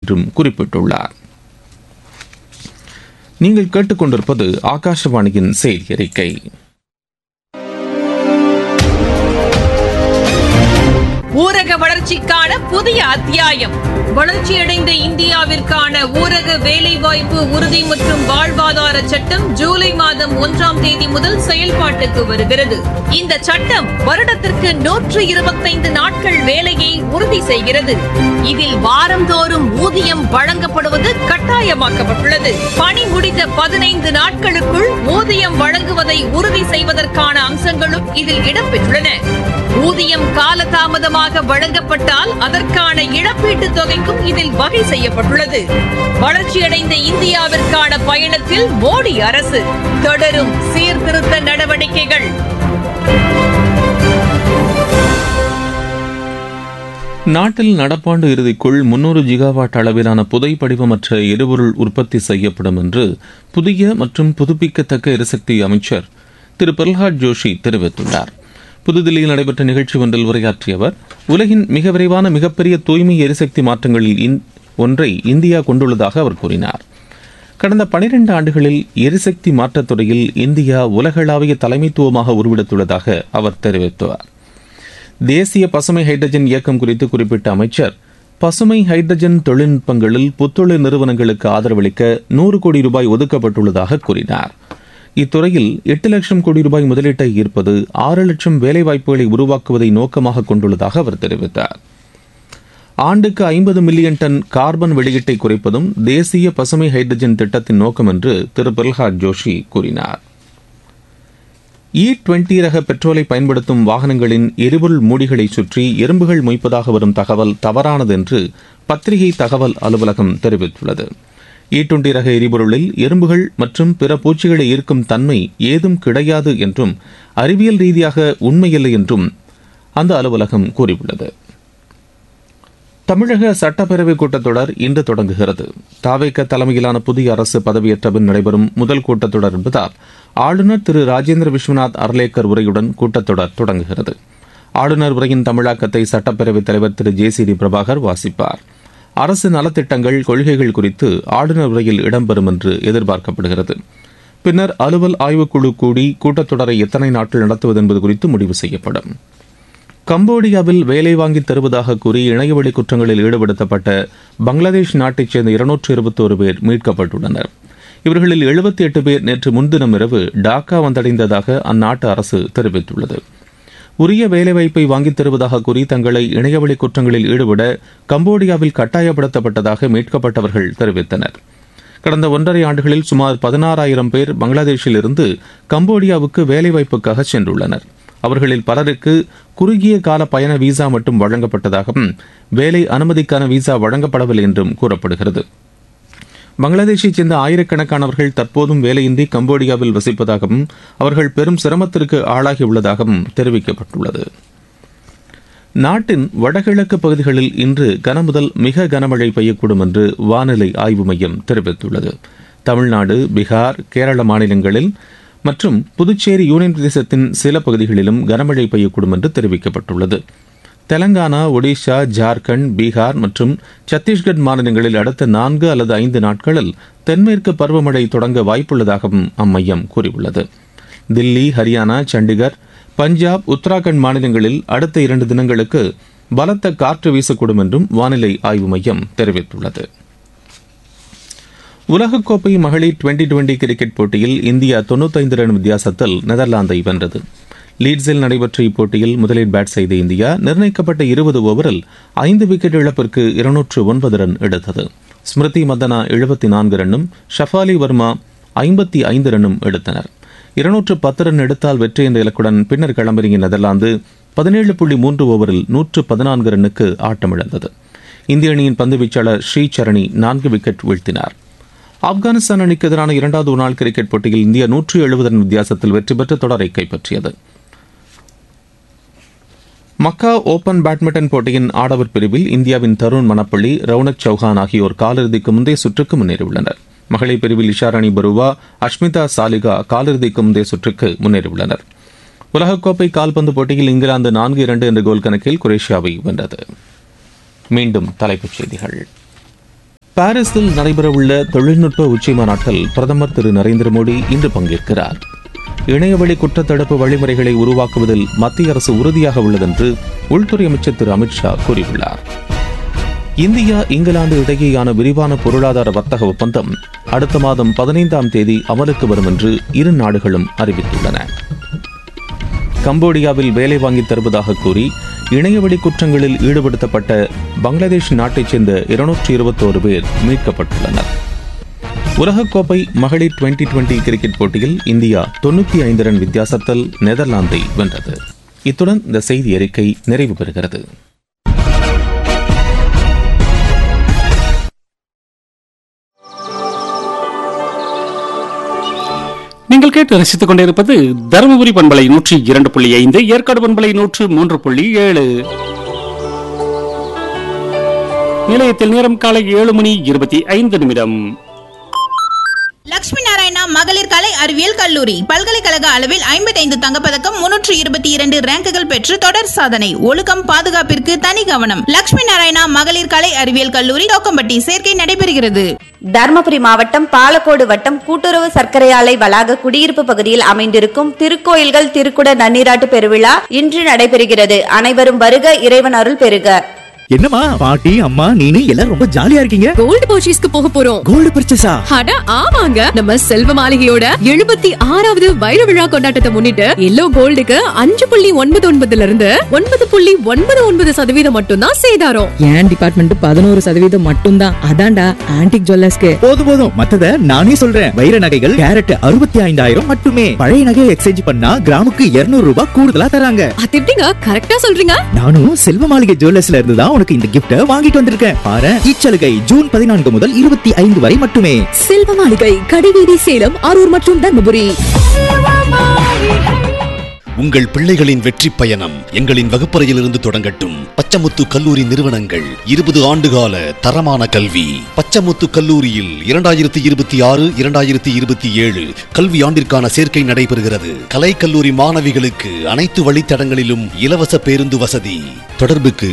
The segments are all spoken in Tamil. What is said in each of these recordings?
என்றும் குறிப்பிட்டுள்ளார். நீங்கள் கேட்டுக்கொண்டிருப்பது ஆகாஷவாணியின் செய்தி அறிக்கை. ஊரக வளர்ச்சிக்கான புதிய அத்தியாயம். வளர்ச்சியடைந்த இந்தியாவிற்கான ஊரக வேலைவாய்ப்பு உறுதி மற்றும் வாழ்வாதார சட்டம் ஜூலை மாதம் 1ஆம் தேதி முதல் செயல்பாட்டுக்கு வருகிறது. இந்த சட்டம் வருடத்திற்கு 125 நாட்கள் வேலையை உறுதி செய்கிறது. இதில் வாரந்தோறும் ஊதியம் வழங்கப்படுவது கட்டாயமாக்கப்பட்டுள்ளது. பணி முடிந்த 15 நாட்களுக்குள் ஊதியம் வழங்குவதை உறுதி செய்வதற்கான அம்சங்களும் இதில் இடம்பெற்றுள்ளன. ஊதியம் காலதாமதமாக வழங்கப்பட்டால் அதற்கான இழப்பீட்டுத் தொகைக்கும் இதில் வகை செய்யப்பட்டுள்ளது. வளர்ச்சியடைந்த இந்தியாவிற்கான பயணத்தில் மோடி அரசு தொடரும் சீர்திருத்த நடவடிக்கைகள். நாட்டில் நடப்பாண்டு இறுதிக்குள் 300 ஜிகாவாட் அளவிலான புதை படிவமற்ற எரிபொருள் உற்பத்தி செய்யப்படும் என்று புதிய மற்றும் புதுப்பிக்கத்தக்க எரிசக்தி அமைச்சர் திரு பிரல்ஹாத் ஜோஷி தெரிவித்துள்ளார். புதுதில்லியில் நடைபெற்ற நிகழ்ச்சி ஒன்றில் உரையாற்றிய அவர், உலகின் மிக விரைவான மிகப்பெரிய தூய்மை எரிசக்தி மாற்றங்களில் ஒன்றை இந்தியா கொண்டுள்ளதாக அவர் கூறினார். கடந்த 12 ஆண்டுகளில் எரிசக்தி மாற்றத் துறையில் இந்தியா உலகளாவிய தலைமைத்துவமாக உருவெடுத்துள்ளதாக அவர் தெரிவித்தார். தேசிய பசுமை ஹைட்ரஜன் இயக்கம் குறித்து குறிப்பிட்ட அமைச்சர், பசுமை ஹைட்ரஜன் தொழில்நுட்பங்களில் புத்தொழில் நிறுவனங்களுக்கு ஆதரவளிக்க 100 கோடி ரூபாய் ஒதுக்கப்பட்டுள்ளதாக கூறினார். இத்துறையில் 8 லட்சம் கோடி ரூபாய் முதலீட்டை ஈர்ப்பது 6 லட்சம் வேலைவாய்ப்புகளை உருவாக்குவதை நோக்கமாக கொண்டுள்ளதாக அவர் தெரிவித்தார். ஆண்டுக்கு 50 மில்லியன் டன் கார்பன் வெளியீட்டை குறைப்பதும் தேசிய பசுமை ஹைட்ரஜன் திட்டத்தின் நோக்கம் என்று திரு பிரல்ஹாத் ஜோஷி கூறினார். E20 ரக பெட்ரோலை பயன்படுத்தும் வாகனங்களின் எரிபொருள் மூடிகளை சுற்றி எறும்புகள் மொய்ப்பதாக வரும் தகவல் தவறானது என்று பத்திரிகை தகவல் அலுவலகம் தெரிவித்துள்ளது. E20 ரக எரிபொருளில் எறும்புகள் மற்றும் பிற பூச்சிகளை ஈர்க்கும் தன்மை ஏதும் கிடையாது என்றும் அறிவியல் ரீதியாக உண்மையில்லை என்றும் அந்த அலுவலகம் கூறியுள்ளது. தமிழக சட்டப்பேரவைக் கூட்டத்தொடர் இன்று தொடங்குகிறது. தாவேக தலைமையிலான புதிய அரசு பதவியேற்ற பின் நடைபெறும் முதல் கூட்டத்தொடர் என்பதால் ஆளுநர் திரு ராஜேந்திர விஸ்வநாத் அர்லேக்கர் உரையுடன் கூட்டத்தொடர் தொடங்குகிறது. ஆளுநர் உரையின் தமிழாக்கத்தை சட்டப்பேரவைத் தலைவர் திரு JCD பிரபாகர் வாசிப்பார். அரசு நலத்திட்டங்கள், கொள்கைகள் குறித்து ஆளுநர் உரையில் இடம்பெறும் என்று எதிர்பார்க்கப்படுகிறது. பின்னர் அலுவல் ஆய்வுக்குழு கூடி கூட்டத்தொடரை எத்தனை நாட்கள் நடத்துவது என்பது குறித்து முடிவு செய்யப்படும். கம்போடியாவில் வேலை வாங்கி தருவதாக கூறி இணையவழி குற்றங்களில் ஈடுபடுத்தப்பட்ட பங்களாதேஷ் நாட்டைச் சேர்ந்த 221 பேர் மீட்கப்பட்டுள்ளனர். இவர்களில் 78 பேர் நேற்று முன்தினம் இரவு டாக்கா வந்தடைந்ததாக அந்நாட்டு அரசு தெரிவித்துள்ளது. உரிய வேலைவாய்ப்பை வாங்கித் தருவதாக கூறி தங்களை இணையவழி குற்றங்களில் ஈடுபட கம்போடியாவில் கட்டாயப்படுத்தப்பட்டதாக மீட்கப்பட்டவர்கள் தெரிவித்தனர். கடந்த 1.5 ஆண்டுகளில் சுமார் 16,000 பேர் பங்களாதேஷில் இருந்து கம்போடியாவுக்கு வேலைவாய்ப்புக்காக சென்றுள்ளனர். அவர்களில் பலருக்கு குறுகிய கால பயண விசா மட்டும் வழங்கப்பட்டதாகவும் வேலை அனுமதிக்கான விசா வழங்கப்படவில்லை என்றும் கூறப்படுகிறது. பங்களாதேஷைச் சேர்ந்த ஆயிரக்கணக்கானவர்கள் தற்போதும் வேலையின்றி கம்போடியாவில் வசிப்பதாகவும் அவர்கள் பெரும் சிரமத்திற்கு ஆளாகியுள்ளதாகவும் தெரிவிக்கப்பட்டுள்ளது. நாட்டின் வடகிழக்கு பகுதிகளில் இன்று கனமுதல் மிக கனமழை பெய்யக்கூடும் என்று வானிலை ஆய்வு மையம் தெரிவித்துள்ளது. தமிழ்நாடு, பீகார், கேரள மாநிலங்களில் மற்றும் புதுச்சேரி யூனியன் பிரதேசத்தின் சில பகுதிகளிலும் கனமழை பெய்யக்கூடும் என்று தெரிவிக்கப்பட்டுள்ளது. தெலங்கானா, ஒடிஷா, ஜார்க்கண்ட், பீகார் மற்றும் சத்தீஸ்கட் மாநிலங்களில் அடுத்த 4 அல்லது 5 நாட்களில் தென்மேற்கு பருவமழை தொடங்க வாய்ப்புள்ளதாகவும் அம்மையம் கூறியுள்ளது. தில்லி, ஹரியானா, சண்டிகர், பஞ்சாப், உத்தராகண்ட் மாநிலங்களில் அடுத்த 2 தினங்களுக்கு பலத்த காற்று வீசக்கூடும் என்றும் வானிலை ஆய்வு மையம் தெரிவித்துள்ளது. உலகக்கோப்பை மகளிர் 2020 கிரிக்கெட் போட்டியில் இந்தியா 95 ரன் வித்தியாசத்தில் நெதர்லாந்தை வென்றது. லீட்ஸில் நடைபெற்ற இப்போட்டியில் முதலில் பேட் செய்த இந்தியா நிர்ணயிக்கப்பட்ட 20 ஓவரில் 5 விக்கெட் இழப்பிற்கு 209 ரன் எடுத்தது. ஸ்மிருதி மந்தனா 74 ரன்னும் ஷஃபாலி வர்மா 55 ரன்னும் எடுத்தனர். 210 ரன் எடுத்தால் வெற்றி என்ற இலக்குடன் பின்னர் களமிறங்கிய நெதர்லாந்து 17.3 ஓவரில் 114 ரன்னுக்கு ஆட்டமிழந்தது. இந்திய அணியின் பந்துவீச்சாளர் ஸ்ரீசரணி 4 விக்கெட் வீழ்த்தினார். ஆப்கானிஸ்தான் அணிக்கு எதிரான 2வது ஒருநாள் கிரிக்கெட் போட்டியில் இந்தியா 170 ரன் வித்தியாசத்தில் வெற்றி பெற்று தொடரை கைப்பற்றியது. மக்கா ஓபன் பேட்மிண்டன் போட்டியின் ஆடவர் பிரிவில் இந்தியாவின் தருண் மணப்பள்ளி, ரவுனக் சௌஹான் ஆகியோர் காலிறுதிக்கு முந்தைய சுற்றுக்கு முன்னேறியுள்ளனர். மகளிர் பிரிவில் இஷாராணி பருவா, அஷ்மிதா சாலிகா காலிறுதிக்கு முந்தைய சுற்றுக்கு முன்னேறியுள்ளனர். உலகக்கோப்பை கால்பந்து போட்டியில் இங்கிலாந்து 4-2 என்ற கோல் கணக்கில் குரேஷியாவை வென்றது. மீண்டும் தலைப்புச் செய்திகள். பாரிஸில் நடைபெறவுள்ள தொழில்நுட்ப உச்சி மாநாட்டில் பிரதமர் திரு நரேந்திர மோடி இன்று பங்கேற்கிறார். இணையவழி குற்றத்தடுப்பு வழிமுறைகளை உருவாக்குவதில் மத்திய அரசு உறுதியாக உள்ளதென்று உள்துறை அமைச்சர் திரு அமித்ஷா கூறியுள்ளார். இந்தியா இங்கிலாந்து இடையேயான விரிவான பொருளாதார வர்த்தக ஒப்பந்தம் அடுத்த மாதம் 15ஆம் தேதி அமலுக்கு வரும் என்று இரு நாடுகளும் அறிவித்துள்ளன. கம்போடியாவில் வேலை வாங்கித் தருவதாக கூறி இணையவழி குற்றங்களில் ஈடுபடுத்தப்பட்ட பங்களாதேஷ் நாட்டைச் சேர்ந்த 221 பேர் மீட்கப்பட்டுள்ளனர். உலகக்கோப்பை மகளிர் 2020 கிரிக்கெட் போட்டியில் இந்தியா 95 ரன் வித்தியாசத்தில் நெதர்லாந்தை வென்றது. இத்துடன் இந்த செய்தி அறிக்கை நிறைவு பெறுகிறது. நீங்கள் கேட்டு ரசித்துக் கொண்டிருப்பது தருமபுரி பண்பலை 102.5, ஏற்காடு பண்பலை 103.7. நிலையத்தில் நேரம் காலை 7:25. லட்சுமி நாராயணா மகளிர் கலை அறிவியல் கல்லூரி பல்கலைக்கழக அளவில் 55 தங்கப்பதக்கம், 322 ரேங்குகள் பெற்று தொடர் சாதனை. ஒழுக்கம் பாதுகாப்பிற்கு தனி கவனம். லட்சுமி நாராயணா மகளிர் கலை அறிவியல் கல்லூரி, தோக்கம்பட்டி. சேர்க்கை நடைபெறுகிறது. தர்மபுரி மாவட்டம் பாலக்கோடு வட்டம் கூட்டுறவு சர்க்கரை ஆலை வளாக குடியிருப்பு பகுதியில் அமைந்திருக்கும் திருக்கோயில்கள் திருக்குட நன்னீராட்டு பெருவிழா இன்று நடைபெறுகிறது. அனைவரும் வருக, இறைவன் அருள் பெறுக. என்னமா பாட்டி அம்மா நீனு எல்லாரும் ரொம்ப ஜாலியா இருக்கீங்க. கோல்டு பர்ச்சேஸ்க்கு போக போறோம். கோல்டு பர்ச்சேஸா? அட ஆமாங்க, நம்ம செல்வ மாளிகையோட 76வது வைர விழா கொண்டாட்டத்தை முன்னிட்டு எல்லோ கோல்டுக்கு 5.99 இருந்து 9.99% மட்டும் தான் சேதாரம். என் டிபார்ட்மெண்ட் 11% மட்டும் தான். அதான்டா ஆன்டிக் ஜுவல்லர்ஸ்க்கு. போதும் மத்தத நானே சொல்றேன். வைர நகைகள் கேரட் 65,000 மட்டுமே. பழைய நகையை எக்ஸ்சேஞ்ச் பண்ணா கிராமுக்கு 200 ரூபாய் கூடுதலா தராங்க. அது எப்படிங்க கரெக்டா சொல்றீங்க? நானும் செல்வ மாளிகை ஜுவல்லர்ஸ்ல இருந்து தான் உனக்கு இந்த கிஃப்ட் வாங்கிட்டு வந்திருக்கேன். பாரு, இச்சலுகை ஜூன் 14 முதல் 25 வரை மட்டுமே. செல்வ மாளிகை, கடைவீதி, சேலம், அரூர் மற்றும் தர்மபுரி. உங்கள் பிள்ளைகளின் வெற்றி பயணம் எங்களின் வகுப்பறையிலிருந்து தொடங்கட்டும். பச்சமுத்து கல்லூரி நிறுவனங்கள் 20 ஆண்டுகால தரமான கல்வி. பச்சமுத்து கல்லூரியில் 2026-2027 கல்வி ஆண்டிற்கான சேர்க்கை நடைபெறுகிறது. கலை கல்லூரி மாணவிகளுக்கு அனைத்து வழித்தடங்களிலும் இலவச பேருந்து வசதி. தொடர்புக்கு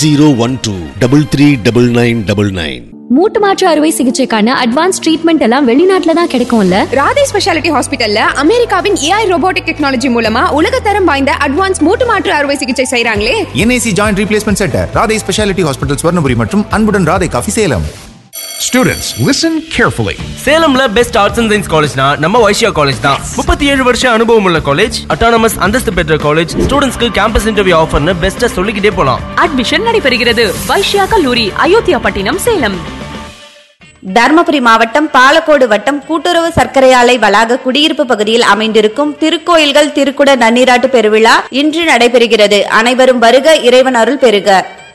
8012339999. மூட்டு மாற்று அறுவை சிகிச்சைக்கான அட்வான்ஸ் ட்ரீட்மெண்ட் எல்லாம் வெளிநாட்டுல தான் கிடைக்கும்ல. ராதே ஸ்பெஷாலிட்டி ஹாஸ்பிட்டல்ல அமெரிக்காவின் AI ரோபோட்டிக் டெக்னாலஜி மூலமா உலகத்தரம் வாய்ந்த அட்வான்ஸ் மூட்டு மாற்று அறுவை சிகிச்சை செய்றாங்களே. NAC joint replacement centre, Radhe speciality hospital, Swarnapuri மற்றும் அன்புடன் Radhe coffee, Salem. Students, listen carefully. சேலம்ல best arts and science காலேஜ்னா நம்ம வைஷ்யா காலேஜ் தான். 37 வருஷ அனுபவம் உள்ள காலேஜ், அட்டானமஸ் அந்தஸ்து பெற்ற காலேஜ், ஸ்டூடண்ட்ஸ்க்கு கேம்பஸ் இன்டர்வியூ ஆஃபர்னு பெஸ்ட்டா சொல்லிக்கிட்டே போலாம். அட்மிஷன் நடைபெறுகிறது. வைஷ்யா கல்லூரி, அயோத்தியா பட்டினம், சேலம். தர்மபுரி மாவட்டம் பாலக்கோடு வட்டம் கூட்டுறவு சர்க்கரை ஆலை வளாக குடியிருப்பு பகுதியில் அமைந்திருக்கும் திருக்கோயில்கள் திருக்குட நன்னீராட்டு பெருவிழா இன்று நடைபெறுகிறது. அனைவரும் வருக, இறைவன் அருள் பெறுக.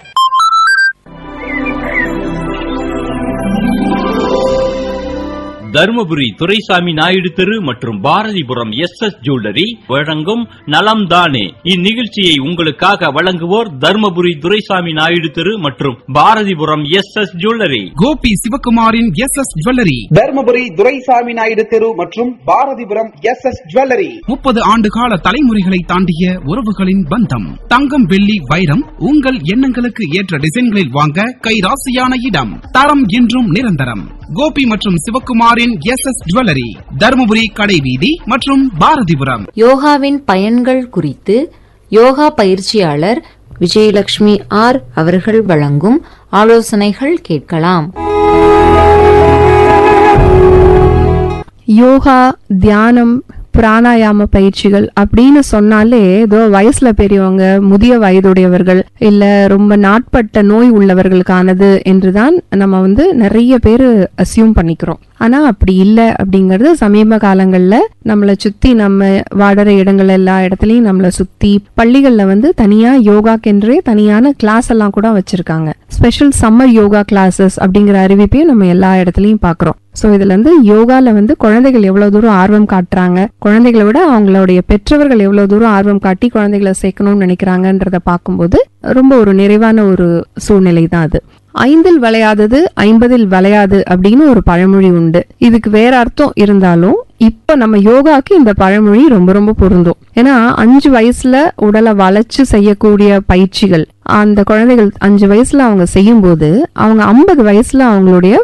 தருமபுரி துரைசாமி நாயுடு தெரு மற்றும் பாரதிபுரம் SS ஜுவல்லரி வழங்கும் நலம் தானே. இந்நிகழ்ச்சியை உங்களுக்காக வழங்குவோர் தருமபுரி துரைசாமி நாயுடு தெரு மற்றும் Bharathipuram SS jewellery. Gopi சிவகுமாரின் SS jewellery, Dharmapuri Duraisamy Naidu தெரு மற்றும் பாரதிபுரம் SS ஜுவல்லரி. 30 ஆண்டு கால தலைமுறைகளை தாண்டிய உறவுகளின் பந்தம். தங்கம், வெள்ளி, வைரம் உங்கள் எண்ணங்களுக்கு ஏற்ற டிசைன்களில் வாங்க கைராசியான இடம். தரம் என்றும் நிரந்தரம். கோபி மற்றும் சிவகுமாரின் SS ஜுவல்லரி, தருமபுரி கடைவீதி மற்றும் பாரதிபுரம். யோகாவின் பயன்கள் குறித்து யோகா பயிற்சியாளர் விஜயலட்சுமி R அவர்கள் வழங்கும் ஆலோசனைகள் கேட்கலாம். யோகா, தியானம், பிராணாயாம பயிற்சிகள் அப்படின்னு சொன்னாலே ஏதோ வயசுல பெரியவங்க, முதிய வயதுடையவர்கள், இல்ல ரொம்ப நாட்பட்ட நோய் உள்ளவர்களுக்கானது என்றுதான் நம்ம நிறைய பேரு அசியூம் பண்ணிக்கிறோம். ஆனா அப்படி இல்லை அப்படிங்கறது சமீப காலங்கள்ல நம்மளை சுத்தி, நம்ம வாடுற இடங்கள் எல்லா இடத்துலயும் நம்மளை சுத்தி பள்ளிகள்ல தனியா யோகாக்கென்றே தனியான கிளாஸ் எல்லாம் கூட வச்சிருக்காங்க. ஸ்பெஷல் சம்மர் யோகா கிளாஸஸ் அப்படிங்கிற அறிவிப்பையும் நம்ம எல்லா இடத்துலயும் பாக்குறோம். சோ இதுல யோகால குழந்தைகள் எவ்வளவு தூரம் ஆர்வம் காட்டுறாங்க, குழந்தைகளை விட அவங்களுடைய பெற்றவர்கள் எவ்வளவு தூரம் ஆர்வம் காட்டி குழந்தைகளை சேர்க்கணும்னு நினைக்கிறாங்கன்றத பார்க்கும்போது ரொம்ப ஒரு நிறைவான ஒரு சூழ்நிலை தான் அது. 5ல் வளையாதது 50ல் வளையாது அப்படின்னு ஒரு பழமொழி உண்டு. இதுக்கு வேற அர்த்தம் இருந்தாலும் இப்ப நம்ம யோகாக்கு இந்த பழமொழி ரொம்ப ரொம்ப பொருந்தும். ஏன்னா 5 வயசுல உடலை வளைச்சு செய்யக்கூடிய பயிற்சிகள் அந்த குழந்தைகள் 5 வயசுல அவங்க செய்யும் போது அவங்க 50 வயசுல அவங்களுடைய